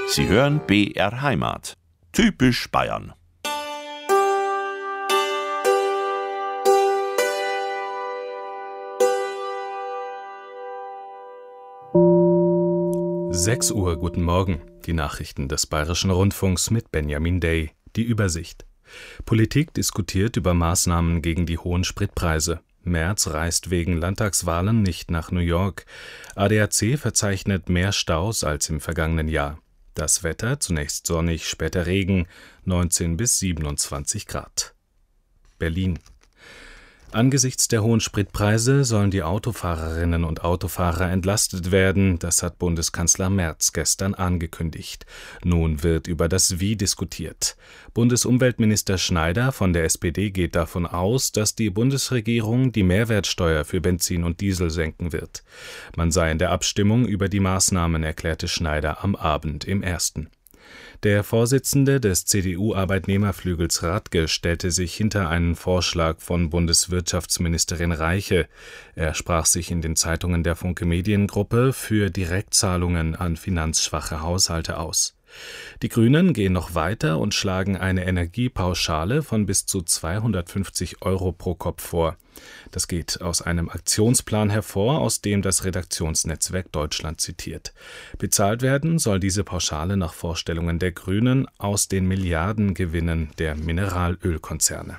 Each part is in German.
Sie hören BR Heimat. Typisch Bayern. Sechs Uhr, guten Morgen. Die Nachrichten des Bayerischen Rundfunks mit Benjamin Day. Die Übersicht. Politik diskutiert über Maßnahmen gegen die hohen Spritpreise. Merz reist wegen Landtagswahlen nicht nach New York. ADAC verzeichnet mehr Staus als im vergangenen Jahr. Das Wetter, zunächst sonnig, später Regen, 19 bis 27 Grad. Berlin. Angesichts der hohen Spritpreise sollen die Autofahrerinnen und Autofahrer entlastet werden, das hat Bundeskanzler Merz gestern angekündigt. Nun wird über das Wie diskutiert. Bundesumweltminister Schneider von der SPD geht davon aus, dass die Bundesregierung die Mehrwertsteuer für Benzin und Diesel senken wird. Man sei in der Abstimmung über die Maßnahmen, erklärte Schneider am Abend im Ersten. Der Vorsitzende des CDU-Arbeitnehmerflügels Radke stellte sich hinter einen Vorschlag von Bundeswirtschaftsministerin Reiche. Er sprach sich in den Zeitungen der Funke Mediengruppe für Direktzahlungen an finanzschwache Haushalte aus. Die Grünen gehen noch weiter und schlagen eine Energiepauschale von bis zu 250 € pro Kopf vor. Das geht aus einem Aktionsplan hervor, aus dem das Redaktionsnetzwerk Deutschland zitiert. Bezahlt werden soll diese Pauschale nach Vorstellungen der Grünen aus den Milliardengewinnen der Mineralölkonzerne.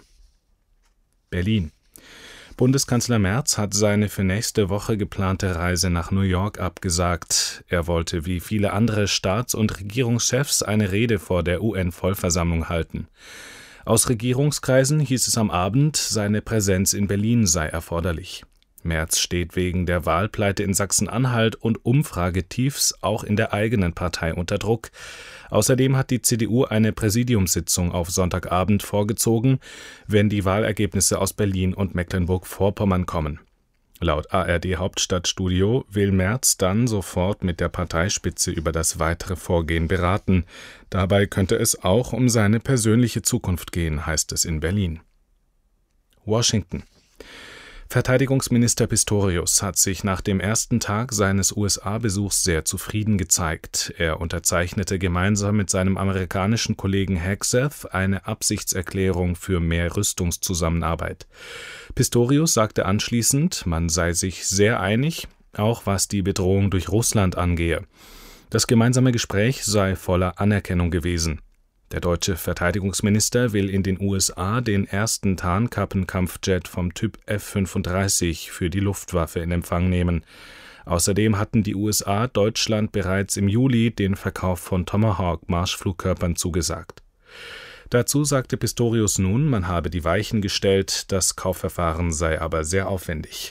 Berlin. Bundeskanzler Merz hat seine für nächste Woche geplante Reise nach New York abgesagt. Er wollte wie viele andere Staats- und Regierungschefs eine Rede vor der UN-Vollversammlung halten. Aus Regierungskreisen hieß es am Abend, seine Präsenz in Berlin sei erforderlich. Merz steht wegen der Wahlpleite in Sachsen-Anhalt und Umfragetiefs auch in der eigenen Partei unter Druck. Außerdem hat die CDU eine Präsidiumssitzung auf Sonntagabend vorgezogen, wenn die Wahlergebnisse aus Berlin und Mecklenburg-Vorpommern kommen. Laut ARD-Hauptstadtstudio will Merz dann sofort mit der Parteispitze über das weitere Vorgehen beraten. Dabei könnte es auch um seine persönliche Zukunft gehen, heißt es in Berlin. Washington. Verteidigungsminister Pistorius hat sich nach dem ersten Tag seines USA-Besuchs sehr zufrieden gezeigt. Er unterzeichnete gemeinsam mit seinem amerikanischen Kollegen Hegseth eine Absichtserklärung für mehr Rüstungszusammenarbeit. Pistorius sagte anschließend, man sei sich sehr einig, auch was die Bedrohung durch Russland angehe. Das gemeinsame Gespräch sei voller Anerkennung gewesen. Der deutsche Verteidigungsminister will in den USA den ersten Tarnkappenkampfjet vom Typ F-35 für die Luftwaffe in Empfang nehmen. Außerdem hatten die USA Deutschland bereits im Juli den Verkauf von Tomahawk-Marschflugkörpern zugesagt. Dazu sagte Pistorius nun, man habe die Weichen gestellt, das Kaufverfahren sei aber sehr aufwendig.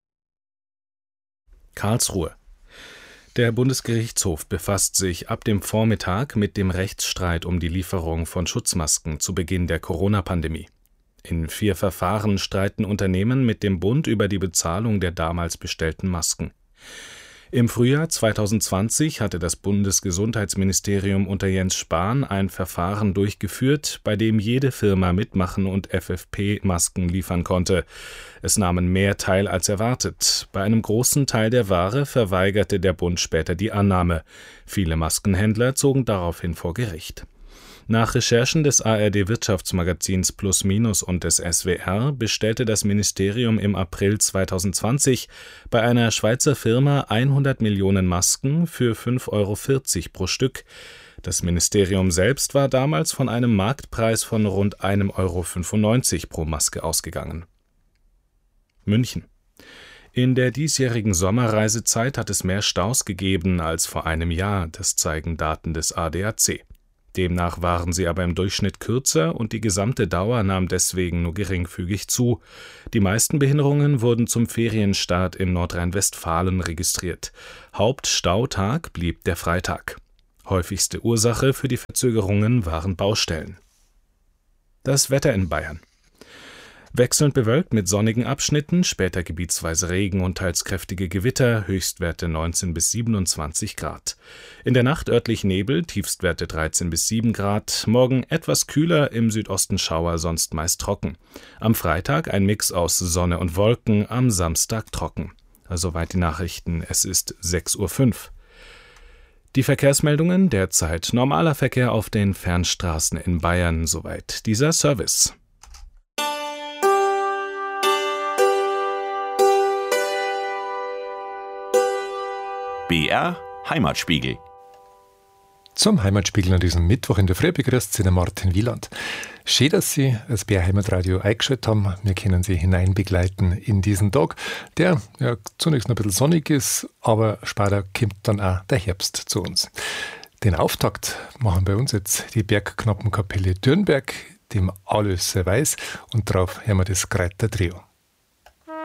Karlsruhe. Der Bundesgerichtshof befasst sich ab dem Vormittag mit dem Rechtsstreit um die Lieferung von Schutzmasken zu Beginn der Corona-Pandemie. In 4 Verfahren streiten Unternehmen mit dem Bund über die Bezahlung der damals bestellten Masken. Im Frühjahr 2020 hatte das Bundesgesundheitsministerium unter Jens Spahn ein Verfahren durchgeführt, bei dem jede Firma mitmachen und FFP-Masken liefern konnte. Es nahmen mehr teil als erwartet. Bei einem großen Teil der Ware verweigerte der Bund später die Annahme. Viele Maskenhändler zogen daraufhin vor Gericht. Nach Recherchen des ARD-Wirtschaftsmagazins Plus Minus und des SWR bestellte das Ministerium im April 2020 bei einer Schweizer Firma 100 Millionen Masken für 5,40 € pro Stück. Das Ministerium selbst war damals von einem Marktpreis von rund 1,95 € pro Maske ausgegangen. München. In der diesjährigen Sommerreisezeit hat es mehr Staus gegeben als vor einem Jahr, das zeigen Daten des ADAC. Demnach waren sie aber im Durchschnitt kürzer und die gesamte Dauer nahm deswegen nur geringfügig zu. Die meisten Behinderungen wurden zum Ferienstart in Nordrhein-Westfalen registriert. Hauptstautag blieb der Freitag. Häufigste Ursache für die Verzögerungen waren Baustellen. Das Wetter in Bayern. Wechselnd bewölkt mit sonnigen Abschnitten, später gebietsweise Regen und teils kräftige Gewitter, Höchstwerte 19 bis 27 Grad. In der Nacht örtlich Nebel, Tiefstwerte 13 bis 7 Grad, morgen etwas kühler, im Südosten Schauer, sonst meist trocken. Am Freitag ein Mix aus Sonne und Wolken, am Samstag trocken. Soweit die Nachrichten, es ist 6:05 Uhr. Die Verkehrsmeldungen, derzeit normaler Verkehr auf den Fernstraßen in Bayern, soweit dieser Service. BR Heimatspiegel. Zum Heimatspiegel an diesem Mittwoch in der Früh begrüßt Sie der Martin Wieland. Schön, dass Sie das BR Heimatradio eingeschaltet haben. Wir können Sie hineinbegleiten in diesen Tag, der ja zunächst noch ein bisschen sonnig ist, aber später kommt dann auch der Herbst zu uns. Den Auftakt machen bei uns jetzt die Bergknappenkapelle Dürnberg, dem Alois Weiß, und darauf hören wir das Kreiter Trio.